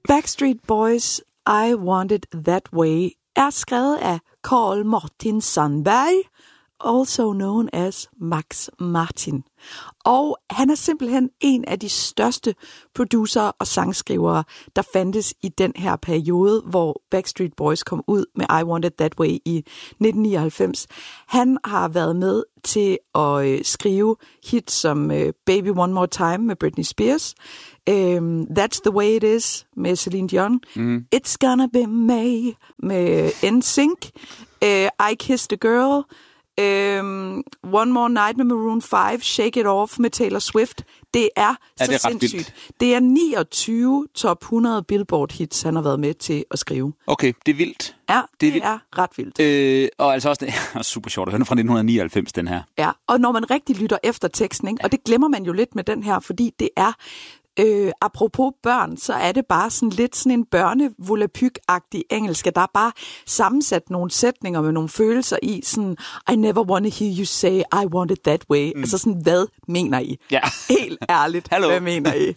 Backstreet Boys' I Want It That Way er skrevet af Carl Martin Sandberg, also known as Max Martin. Og han er simpelthen en af de største producer og sangskrivere, der fandtes i den her periode, hvor Backstreet Boys kom ud med I Want It That Way i 1999. Han har været med til at skrive hits som Baby One More Time med Britney Spears, That's the Way It Is med Celine Dion, It's Gonna Be May med NSYNC, I Kissed a Girl, One More Night med Maroon 5, Shake It Off med Taylor Swift. Det er så sindssygt. Det er 29 top 100 Billboard hits, han har været med til at skrive. Okay, det er vildt. Ja, det er ret vildt. Og altså også, det er super sjovt, den er fra 1999, den her. Ja, og når man rigtig lytter efter teksten, ikke? Og det glemmer man jo lidt med den her, fordi det er apropos børn, så er det bare sådan lidt sådan en børnevolapyk-agtig engelsk. Der er bare sammensat nogle sætninger med nogle følelser i, sådan, I never wanna hear you say, I want it that way. Altså sådan, hvad mener I? Ja. Helt ærligt, hvad mener I?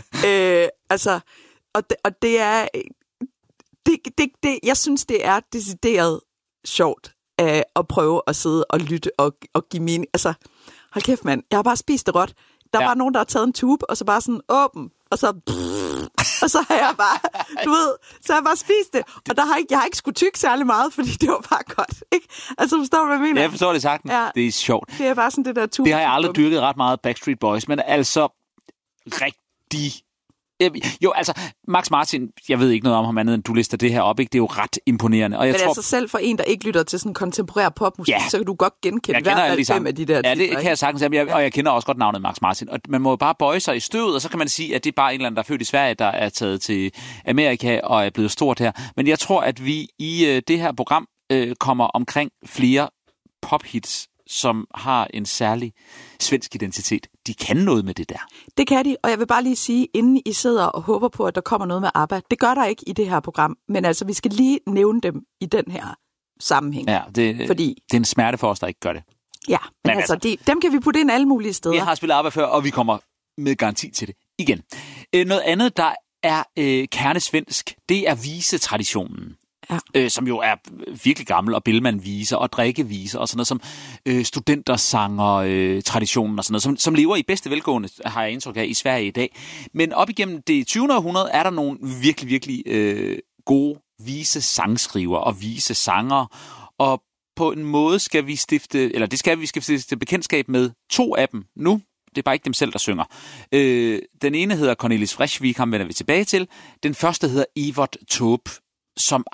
Og det er, jeg synes, det er decideret sjovt at prøve at sidde og lytte og give mening. Altså, hold kæft, mand, jeg har bare spist det råt. Der var nogen, der har taget en tube, og så bare sådan åben, og så og så har jeg bare, så har jeg bare spist det. Og jeg har ikke skulle tygge særlig meget, fordi det var bare godt, ikke? Altså, forstår du, hvad jeg mener? Jeg forstår det sagtens. Ja, det er sjovt. Det er bare sådan det der tube. Det har jeg aldrig dyrket ret meget, Backstreet Boys, men altså rigtig... Jo, altså, Max Martin, jeg ved ikke noget om ham andet, end du lister det her op, ikke? Det er jo ret imponerende. Og jeg tror, altså selv for en, der ikke lytter til sådan kontemporær popmusik, så kan du godt genkende i hvert fald 5 af de der titler, det kan jeg sagtens, og jeg kender også godt navnet Max Martin. Og man må jo bare bøje sig i støvet, og så kan man sige, at det er bare en eller anden, der er født i Sverige, der er taget til Amerika og er blevet stort her. Men jeg tror, at vi i det her program kommer omkring flere pophits, som har en særlig svensk identitet. De kan noget med det der. Det kan de, og jeg vil bare lige sige, inden I sidder og håber på, at der kommer noget med ABBA, det gør der ikke i det her program, men altså, vi skal lige nævne dem i den her sammenhæng. Ja, det er en smerte for os, der ikke gør det. Ja, men altså, dem kan vi putte ind alle mulige steder. Vi har spillet ABBA før, og vi kommer med garanti til det igen. Noget andet, der er kernesvensk, det er visetraditionen. Ja. Som jo er virkelig gammel, og Bellman-viser og drikkeviser og sådan noget, som studentersanger, traditionen og sådan noget, som lever i bedste velgående, har jeg indtryk af, i Sverige i dag. Men op igennem det 20. århundrede er der nogle virkelig, virkelig gode vise sangskriver og vise sanger, og på en måde skal vi stifte bekendtskab med 2 af dem nu. Det er bare ikke dem selv, der synger. Den ene hedder Cornelis Vreeswijk, ham vender vi tilbage til. Den første hedder Evert Taube, som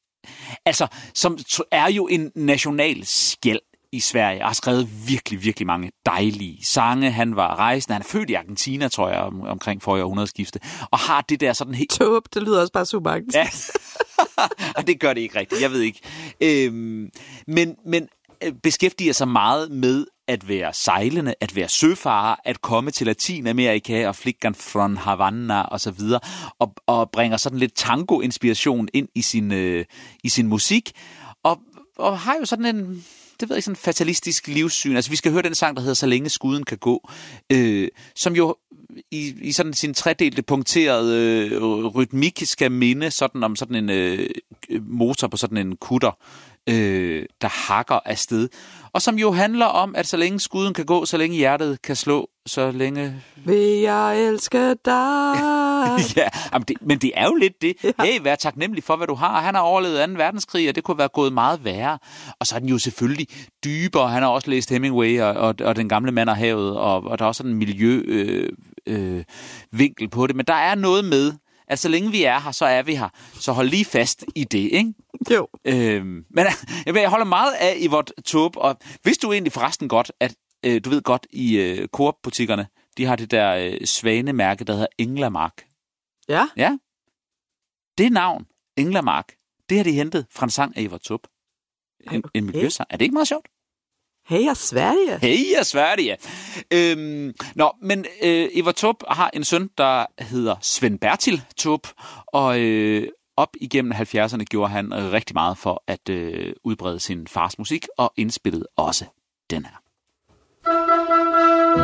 er jo en national skæld i Sverige, og har skrevet virkelig, virkelig mange dejlige sange. Han var rejsende, han er født i Argentina, tror jeg, omkring forrige århundredeskifte, og har det der sådan helt... Taube, det lyder også bare super argentinsk. Ja. Og det gør det ikke rigtigt, jeg ved ikke. Men beskæftiger sig meget med at være sejlende, at være søfarer, at komme til Latinamerika og Flickern från Havanna og så videre, og bringer sådan lidt tango-inspiration ind i sin musik, og har jo sådan en, det ved jeg, sådan en fatalistisk livssyn. Altså, vi skal høre den sang, der hedder Så længe skuden kan gå, som jo i sådan sin tredelte punkterede rytmik skal minde sådan om sådan en motor på sådan en kutter, der hakker afsted. Og som jo handler om, at så længe skuden kan gå, så længe hjertet kan slå, så længe... Vil jeg elske dig? Ja, men det er jo lidt det. Ja. Hey, vær taknemmelig for, hvad du har. Han har overlevet 2. verdenskrig, og det kunne være gået meget værre. Og så er den jo selvfølgelig dybere. Han har også læst Hemingway og Den gamle mand og havet, og der er også sådan en miljøvinkel på det. Men der er noget med, at så længe vi er her, så er vi her. Så hold lige fast i det, ikke? Jo. Men jeg holder meget af Evert Taube, og vidste du egentlig forresten godt, at du ved godt, i Coop-butikkerne, de har det der svanemærke, der hedder Englamark. Ja? Ja. Det navn, Englamark, det har de hentet fra en sang af Evert Taube. En miljøsang. Er det ikke meget sjovt? Heja Sverige! Heja Sverige! Men Evert Taube har en søn, der hedder Sven Bertil Taube, og op igennem 70'erne gjorde han rigtig meget for at udbrede sin fars musik, og indspillede også den her.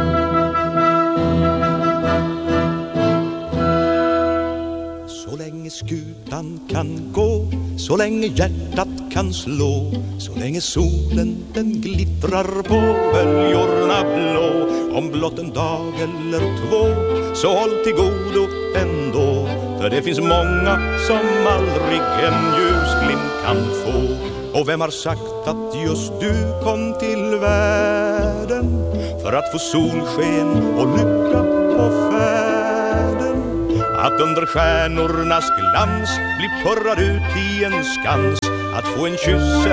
Så længe skutan kan gå, så länge hjärtat kan slå, så länge solen den glittrar på böljorna blå. Om blott en dag eller två, så håll till godo ändå, för det finns många som aldrig en ljusglimt kan få. Och vem har sagt att just du kom till världen för att få solsken och lycka på färden? Att under stjärnornas glans bli purrad ut i en skans, att få en kyss